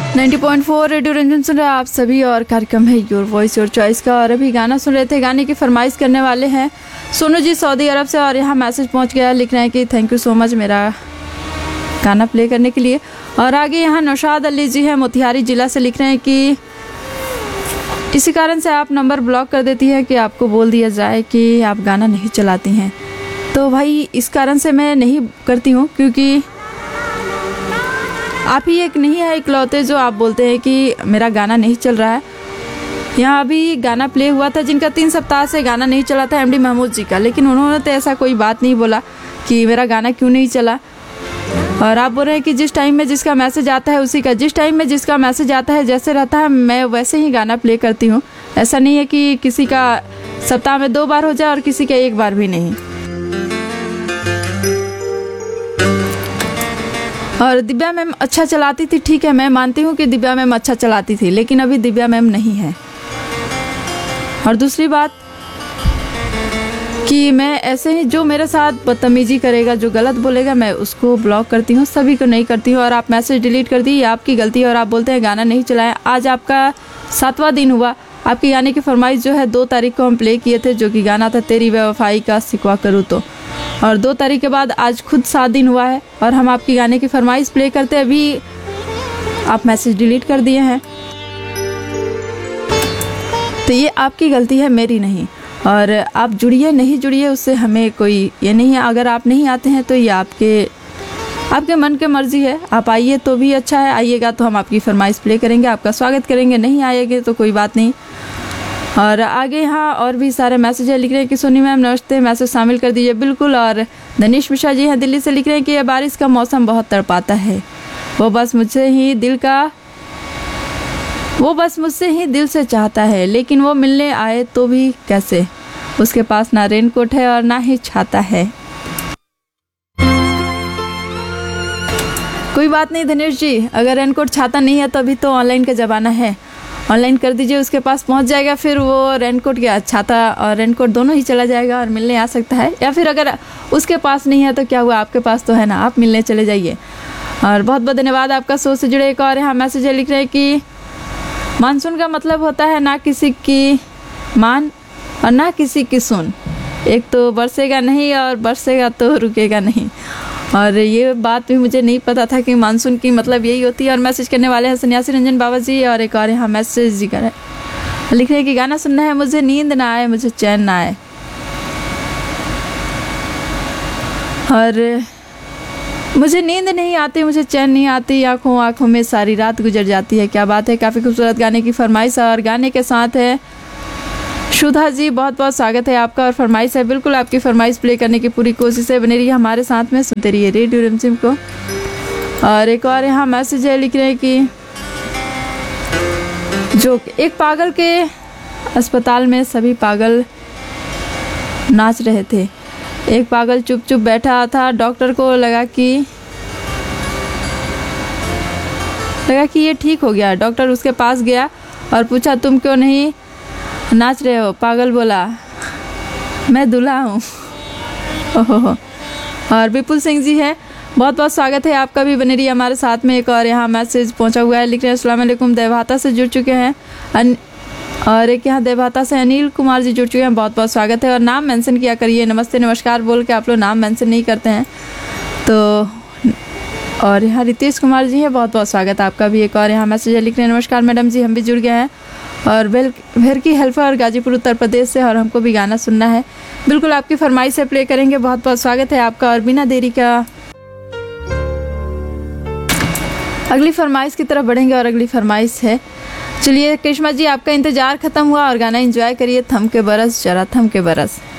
90.4 radio Ranjan सुन रहे हैं आप सभी और कार्यक्रम है योर वॉइस योर चॉइस का। और अभी गाना सुन रहे थे, गाने की फरमाइश करने वाले हैं सोनू जी सऊदी अरब से। और यहाँ मैसेज पहुँच गया, लिख रहे हैं कि थैंक यू सो मच मेरा गाना प्ले करने के लिए। और आगे यहाँ नौशाद अली जी हैं मोतिहारी ज़िला से, लिख रहे हैं कि इसी कारण से आप नंबर ब्लॉक कर देती है कि आपको बोल दिया जाए कि आप गाना नहीं चलाती हैं। तो भाई इस कारण से मैं नहीं करती हूँ, क्योंकि आप ही एक नहीं है इकलौते जो आप बोलते हैं कि मेरा गाना नहीं चल रहा है। यहाँ अभी गाना प्ले हुआ था जिनका 3 सप्ताह से गाना नहीं चला था, एमडी महमूद जी का, लेकिन उन्होंने तो ऐसा कोई बात नहीं बोला कि मेरा गाना क्यों नहीं चला। और आप बोल रहे हैं कि जिस टाइम में जिसका मैसेज आता है उसी का, जिस टाइम में जिसका मैसेज आता है जैसे रहता है मैं वैसे ही गाना प्ले करती हूँ। ऐसा नहीं है कि किसी का सप्ताह में 2 बार हो जाए और किसी का 1 बार भी नहीं। और दिव्या मैम अच्छा चलाती थी, ठीक है, मैं मानती हूँ कि दिव्या मैम अच्छा चलाती थी, लेकिन अभी दिव्या मैम नहीं है। और दूसरी बात कि मैं ऐसे ही जो मेरे साथ बदतमीजी करेगा, जो गलत बोलेगा, मैं उसको ब्लॉक करती हूँ, सभी को नहीं करती हूँ। और आप मैसेज डिलीट कर दी, ये आपकी गलती है। और आप बोलते हैं गाना नहीं चलाया। आज आपका 7वां दिन हुआ, आपके गाने की फरमाइश जो है 2 तारीख को हम प्ले किए थे, जो कि गाना था तेरी बेवफाई का सिकवा करूँ तो। और 2 तारीख के बाद आज खुद 7 दिन हुआ है और हम आपकी गाने की फरमाइश प्ले करते, अभी आप मैसेज डिलीट कर दिए हैं। तो ये आपकी गलती है, मेरी नहीं। और आप जुड़िए नहीं जुड़िए उससे हमें कोई ये नहीं है। अगर आप नहीं आते हैं तो ये आपके मन की मर्जी है। आप आइए तो भी अच्छा है, आइएगा तो हम आपकी फरमाइश प्ले करेंगे, आपका स्वागत करेंगे। नहीं आएंगे तो कोई बात नहीं। और आगे यहाँ और भी सारे मैसेज है, लिख रहे हैं कि सोनी मैम नमस्ते, मैसेज शामिल कर दीजिए। बिल्कुल। और धनीश मिश्रा जी हैं दिल्ली से, लिख रहे हैं कि ये बारिश का मौसम बहुत तड़पाता है, वो बस मुझसे ही दिल से चाहता है, लेकिन वो मिलने आए तो भी कैसे, उसके पास ना रेनकोट है और ना ही छाता है। कोई बात नहीं धनेश जी, अगर रेनकोट छाता नहीं है तो अभी तो ऑनलाइन का ज़माना है, ऑनलाइन कर दीजिए, उसके पास पहुंच जाएगा। फिर वो रेनकोट क्या, छाता और रेनकोट दोनों ही चला जाएगा और मिलने आ सकता है। या फिर अगर उसके पास नहीं है तो क्या हुआ, आपके पास तो है ना, आप मिलने चले जाइए। और बहुत बहुत धन्यवाद आपका सोच से जुड़े। एक और यहाँ मैसेज है, लिख रहे हैं कि मानसून का मतलब होता है ना किसी की मान और ना किसी की सुन, एक तो बरसेगा नहीं और बरसेगा तो रुकेगा नहीं। और ये बात भी मुझे नहीं पता था कि मानसून की मतलब यही होती है। और मैसेज करने वाले हैं सन्यासी रंजन बाबा जी। और एक और यहाँ मैसेज जी कर लिख रहे हैं कि गाना सुनना है, मुझे नींद ना आए, मुझे चैन ना आए। और मुझे नींद नहीं आती, मुझे चैन नहीं आती, आँखों में सारी रात गुजर जाती है। क्या बात है, काफ़ी खूबसूरत गाने की फरमाइश। और गाने के साथ है सुधा जी, बहुत बहुत स्वागत है आपका। और फरमाइश है, बिल्कुल आपकी फरमाइश प्ले करने की पूरी कोशिश है, बने रहिए हमारे साथ में, सुनते रहिए रेडियो रिमझिम को। और एक और यहाँ मैसेज है, लिख रहे हैं कि जो एक पागल के अस्पताल में सभी पागल नाच रहे थे, एक पागल चुप चुप बैठा था, डॉक्टर को लगा कि ये ठीक हो गया। डॉक्टर उसके पास गया और पूछा तुम क्यों नहीं नाच रहे हो? पागल बोला मैं दूल्हा हूँ। ओहो। और विपुल सिंह जी है, बहुत बहुत स्वागत है आपका भी, बने रहिए हमारे साथ में। एक और यहाँ मैसेज पहुँचा हुआ है, लिख रहे हैं अस्सलाम वालेकुम, देवहाता से जुड़ चुके हैं। और एक यहाँ देवहाता से अनिल कुमार जी जुड़ चुके हैं, बहुत बहुत स्वागत है। और नाम मेंशन किया करिए, नमस्ते नमस्कार बोल के आप लोग नाम मेंशन नहीं करते हैं तो। और यहाँ रितेश कुमार जी है, बहुत बहुत स्वागत है आपका भी। एक और यहाँ मैसेज है, लिख रहे हैं नमस्कार मैडम जी, हम भी जुड़ गए हैं और भेर की हेल्पर गाजीपुर उत्तर प्रदेश से, और हमको भी गाना सुनना है। बिल्कुल आपकी फरमाइश से प्ले करेंगे, बहुत बहुत स्वागत है आपका। और बिना देरी का अगली फरमाइश की तरफ बढ़ेंगे। और अगली फरमाइश है, चलिए करिश्मा जी आपका इंतजार खत्म हुआ और गाना एंजॉय करिए, थम के बरस जरा थम के बरस।